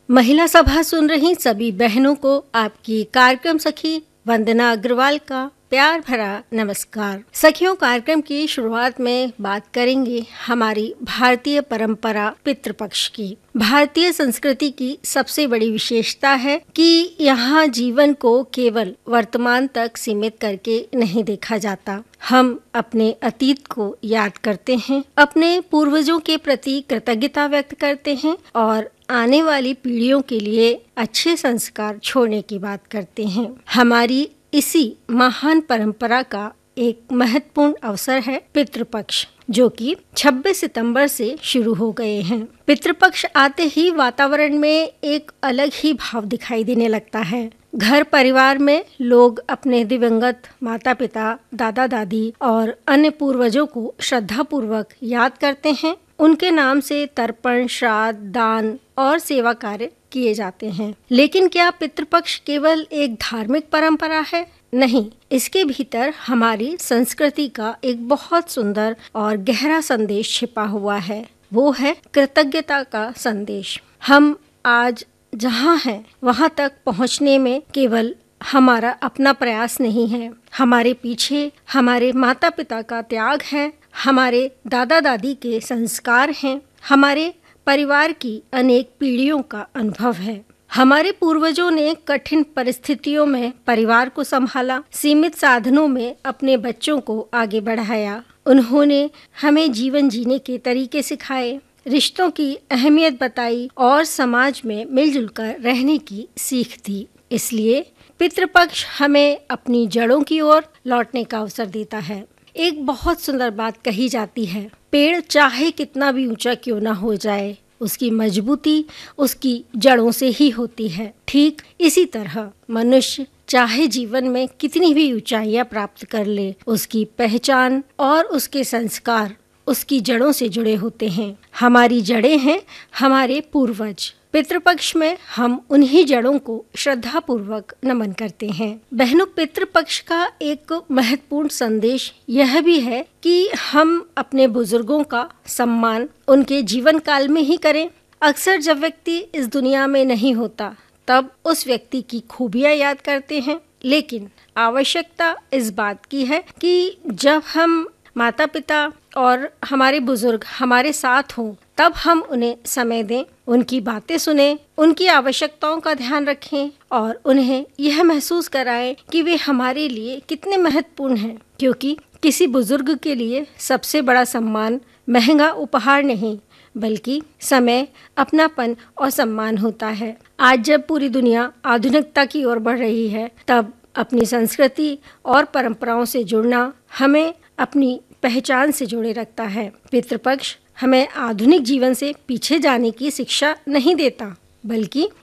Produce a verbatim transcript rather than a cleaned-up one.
महिला सभा सुन रही सभी बहनों को आपकी कार्यक्रम सखी वंदना अग्रवाल का प्यार भरा नमस्कार। सखियों, कार्यक्रम की शुरुआत में बात करेंगे हमारी भारतीय परंपरा पितृपक्ष की। भारतीय संस्कृति की सबसे बड़ी विशेषता है कि यहाँ जीवन को केवल वर्तमान तक सीमित करके नहीं देखा जाता। हम अपने अतीत को याद करते हैं, अपने पूर्वजों के प्रति कृतज्ञता व्यक्त करते हैं और आने वाली पीढ़ियों के लिए अच्छे संस्कार छोड़ने की बात करते हैं। हमारी इसी महान परंपरा का एक महत्वपूर्ण अवसर है पितृपक्ष, जो कि छब्बीस सितंबर से शुरू हो गए हैं। पितृपक्ष आते ही वातावरण में एक अलग ही भाव दिखाई देने लगता है। घर परिवार में लोग अपने दिवंगत माता पिता, दादा दादी और अन्य पूर्वजों को श्रद्धा पूर्वक याद करते हैं। उनके नाम से तर्पण, श्राद्ध, दान और सेवा कार्य किए जाते हैं। लेकिन क्या पितृपक्ष केवल एक धार्मिक परंपरा है? नहीं, इसके भीतर हमारी संस्कृति का एक बहुत सुंदर और गहरा संदेश छिपा हुआ है। वो है कृतज्ञता का संदेश। हम आज जहाँ हैं वहाँ तक पहुँचने में केवल हमारा अपना प्रयास नहीं है। हमारे पीछे हमारे माता पिता का त्याग है, हमारे दादा दादी के संस्कार हैं, हमारे परिवार की अनेक पीढ़ियों का अनुभव है। हमारे पूर्वजों ने कठिन परिस्थितियों में परिवार को संभाला, सीमित साधनों में अपने बच्चों को आगे बढ़ाया। उन्होंने हमें जीवन जीने के तरीके सिखाए, रिश्तों की अहमियत बताई और समाज में मिलजुल कर रहने की सीख दी। इसलिए पितृपक्ष हमें अपनी जड़ों की ओर लौटने का अवसर देता है। एक बहुत सुंदर बात कही जाती है, पेड़ चाहे कितना भी ऊंचा क्यों ना हो जाए, उसकी मजबूती उसकी जड़ों से ही होती है। ठीक इसी तरह मनुष्य चाहे जीवन में कितनी भी ऊंचाइयां प्राप्त कर ले, उसकी पहचान और उसके संस्कार उसकी जड़ों से जुड़े होते हैं। हमारी जड़ें हैं हमारे पूर्वज। पितृपक्ष में हम उन्हीं जड़ों को श्रद्धा पूर्वक नमन करते हैं। बहनों, पितृपक्ष का एक महत्वपूर्ण संदेश यह भी है कि हम अपने बुजुर्गों का सम्मान उनके जीवन काल में ही करें। अक्सर जब व्यक्ति इस दुनिया में नहीं होता तब उस व्यक्ति की खूबियां याद करते हैं, लेकिन आवश्यकता इस बात की है कि जब हम माता पिता और हमारे बुजुर्ग हमारे साथ हों तब हम उन्हें समय दें, उनकी बातें सुनें, उनकी आवश्यकताओं का ध्यान रखें और उन्हें यह महसूस कराएं कि वे हमारे लिए कितने महत्वपूर्ण हैं। क्योंकि किसी बुजुर्ग के लिए सबसे बड़ा सम्मान महंगा उपहार नहीं, बल्कि समय, अपनापन और सम्मान होता है। आज जब पूरी दुनिया आधुनिकता की ओर बढ़ रही है, तब अपनी संस्कृति और परंपराओं से जुड़ना हमें अपनी पहचान से जोड़े रखता है। पितृपक्ष हमें आधुनिक जीवन से पीछे जाने की शिक्षा नहीं देता, बल्कि